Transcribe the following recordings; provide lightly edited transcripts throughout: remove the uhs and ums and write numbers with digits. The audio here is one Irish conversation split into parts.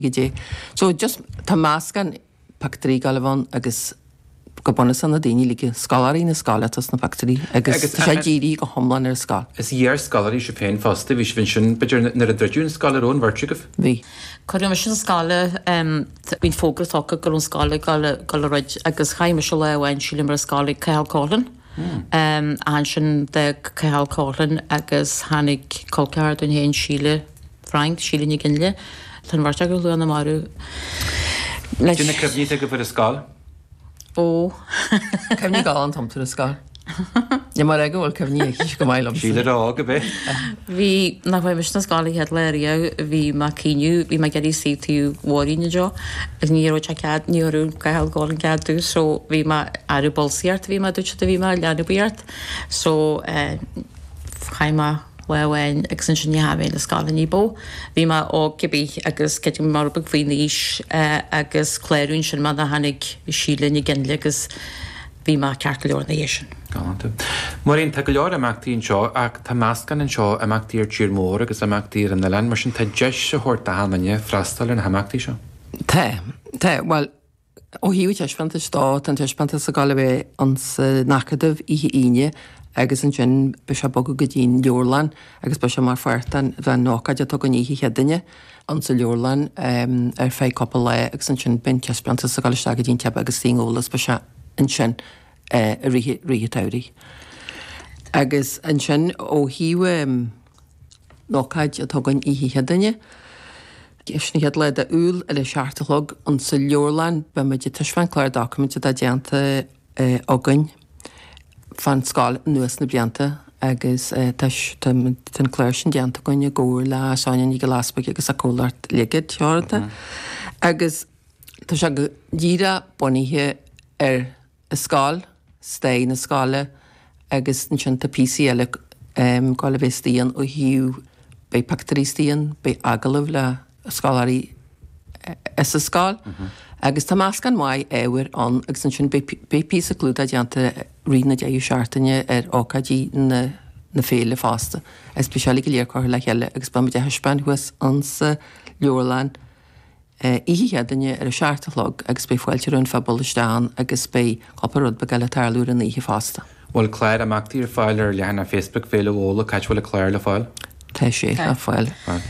Gidé. So just tá máscan pactrí galvan agus go buna sanna daoine lige scalarí na scalatas na pactrí agus sé ddírí go homlan ar scá. Is dhéar scalarí sé féin fasta bhí fin sin beidir na a dreún scalarón bhartugah? Bhí. Chuir me sin scala bhín fógus ácha gur an scala galid agus chaime se lehhain sílim mar scala ceálan. An sin de ceálan agus hánig colceart an héon síle Frank sílinne ginle tan bharte go luanna marú. Dúna cebhní go bfu a scala? Ó Cefní gálan tomtar a scá. Ja mar ag bhfuil cefní hís go maiile síle rá go bheith. Bhí nach bhaid mis na scála head léir bhí má cíniu bhí me geí sí tú bhíine jo ag níú te cead níorú gail gálan ceadú so bhí aú bolsaíart bhí me dúte a bhí me leanú bíart so chaime bhhain ag san sin nehain na scála níbó. Bhí me ó gibí agus ce mar bag faoin níos agus cléirún sin man a hanig síle i ginle agus bhí má ceart leor na sin. Marín tá go leor amachtaíonn seo ach tá máscan an seo amachtaí ar tír mór agus amachtaí ar an lein mar sin tá deis se thuirt a hanaine freistal an amachtaí seo. Tá, well ó hiú teisfanta stá an teisfanta sa gála bheith ans nachadamh ihe agus an sin be se bog go dtín Leorlan agus be se mar fuirtan bheit nócaide tu go níhí hedaine an sa Leorlan ar fé coppla le agus an sin ben teisfanta sa gála sta go dtín teab agus tíolalas be se an sin rithe tairí. Agus an sin ó hiú nócaid a tugann ihe hedaine Isna head le a úl a le seaartalog an sa Leorlan be me de tuisfan chláir documente a déanta agan fan scáil nuas na blianta agus tan chléir sin déanta goinne góir le sáin í go láspa agus a cólart ligad teirta. Agus tá se go díra bunaithe ar a scáil, sté na scáile agus an sin tá PC eile gála bheitstíon ó hiú be pactarístíon be agalah le scálarí is a scáil. Agus tá máscan mai éhar an agus an sin be pí a clúda deanta rina deú seaartaine ar ócadí na féle fásta. Is speisiala go léarcóir le heile agus ba de heispan huas an sa Leorlan íheadaine ar a seaartalog agus be foiilte an fabolteán agus be copparrod be gaile tarlúr an ihe fásta. Bhil Claire amachtaí ar fáil ar leanna Facebook féile bhla caiithfuil a Claire le fáil? Tá sé a fáil.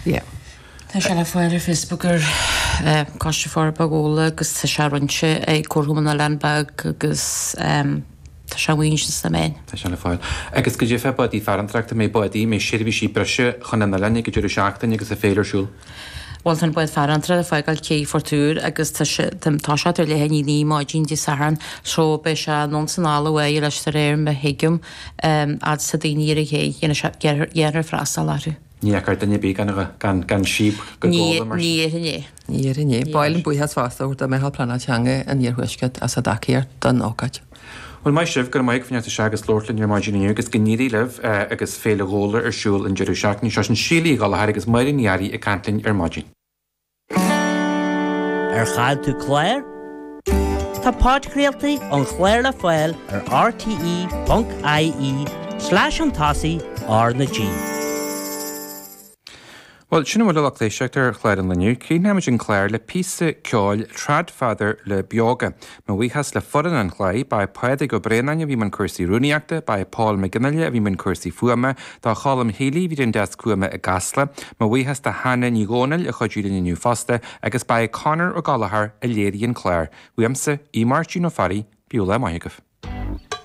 Tá se le fáil ar Facebook ar caiiste fáir bagóla agus tá se runse é cuathúman na Landbag agus tá se bhain na mé. Tá se le fáil. Agus go dtí fé badí fearantrachta mé badí mé sirbhí sí breise chuna na lenne go dúir seachtain agus a féidirsúil. Bhil an buid fearantra a fáil cé fortúr agus tá se ar le hení ní máidín dí sahan seo be se nonsanála bhé leis tar réir be hiigem ad sa daoine a ché dhéanar freastal láú. Níar daine bí gan síb go Ní. Báilin buíthe fásta úta mé plana teanga an níorhuiisced as a dacéir don ócaid. Bhil mai sibh gur maiid fneasta se agus Lordlinn ar maidíú agus go níí leh agus féle ghóla ar siúil an deidir seaachní seo an sílaí gála agus maidir níarí a cantlinn ar maidín. Ar chaid tú Claire? Tá páidcréaltaí an Chléir le Fáil ar rte.ie/an-tasaí na G. Well, sinna bhfuil leach léisteachtar Chléir an leniu, cíneimiid an Chléir le písa ceáil trad fadar le beaga. Má bhuichas le foran an chléir ba paide go breanaine bhí man cuasaí rúniaachta, ba Paul McGinnalle a bhí man cuasaí fuama, dá chálam Healy bhí den deas cuama a gasla, má bhuichas de Hanna ní gónal a chodúla nniu fasta, agus ba Conor ó Gallagher a léirí an Chléir. Bhuiamsa í Martin ó Farí, biúla maithigah.